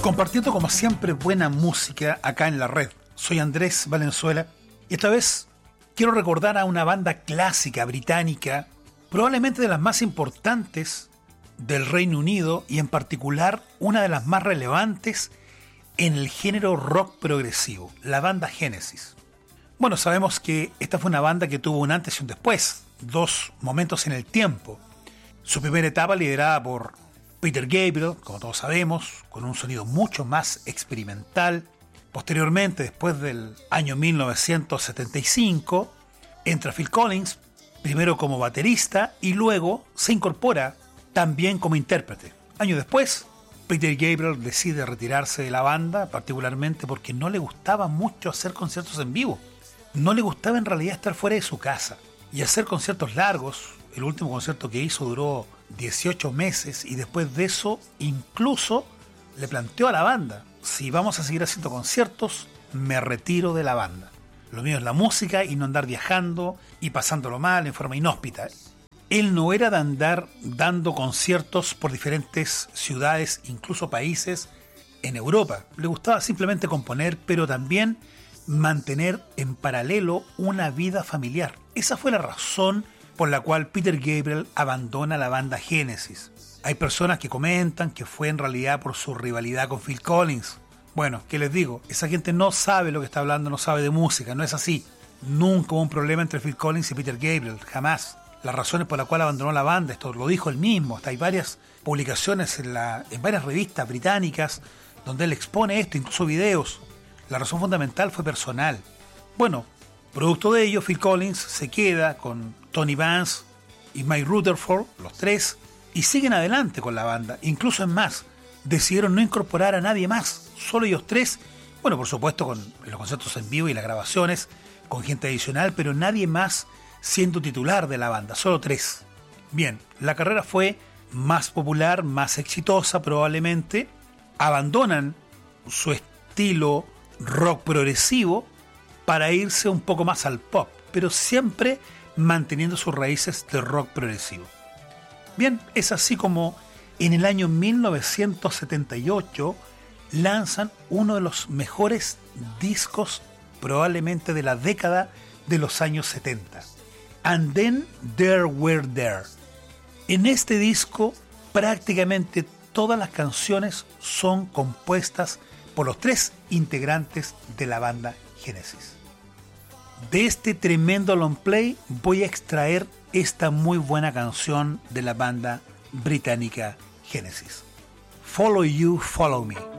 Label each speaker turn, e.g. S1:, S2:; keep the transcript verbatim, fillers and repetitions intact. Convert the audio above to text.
S1: Compartiendo como siempre buena música acá en la red. Soy Andrés Valenzuela y esta vez quiero recordar a una banda clásica británica, probablemente de las más importantes del Reino Unido y en particular una de las más relevantes en el género rock progresivo, la banda Genesis. Bueno, sabemos que esta fue una banda que tuvo un antes y un después, dos momentos en el tiempo. Su primera etapa liderada por Peter Gabriel, como todos sabemos, con un sonido mucho más experimental. Posteriormente, después del año mil novecientos setenta y cinco, entra Phil Collins, primero como baterista y luego se incorpora también como intérprete. Años después, Peter Gabriel decide retirarse de la banda, particularmente porque no le gustaba mucho hacer conciertos en vivo. No le gustaba en realidad estar fuera de su casa y hacer conciertos largos. El último concierto que hizo duró dieciocho meses y después de eso incluso le planteó a la banda: si vamos a seguir haciendo conciertos, me retiro de la banda. Lo mío es la música y no andar viajando y pasándolo mal en forma inhóspita. Él no era de andar dando conciertos por diferentes ciudades, incluso países en Europa. Le gustaba simplemente componer, pero también mantener en paralelo una vida familiar. Esa fue la razón por la cual Peter Gabriel abandona la banda Genesis. Hay personas que comentan que fue en realidad por su rivalidad con Phil Collins. Bueno, ¿qué les digo? Esa gente no sabe lo que está hablando, no sabe de música, no es así. Nunca hubo un problema entre Phil Collins y Peter Gabriel, jamás. Las razones por las cuales abandonó la banda, esto lo dijo él mismo, hasta hay varias publicaciones en, la, en varias revistas británicas donde él expone esto, incluso videos. La razón fundamental fue personal. Bueno, producto de ello, Phil Collins se queda con Tony Vance y Mike Rutherford, los tres, y siguen adelante con la banda. Incluso es más, decidieron no incorporar a nadie más, solo ellos tres. Bueno, por supuesto con los conciertos en vivo y las grabaciones, con gente adicional, pero nadie más siendo titular de la banda, solo tres. Bien, la carrera fue más popular, más exitosa probablemente. Abandonan su estilo rock progresivo para irse un poco más al pop, pero siempre manteniendo sus raíces de rock progresivo. Bien, es así como en el año mil novecientos setenta y ocho lanzan uno de los mejores discos probablemente de la década de los años setenta. And Then There Were There. En este disco prácticamente todas las canciones son compuestas por los tres integrantes de la banda Genesis. De este tremendo long play voy a extraer esta muy buena canción de la banda británica Genesis. Follow You, Follow Me.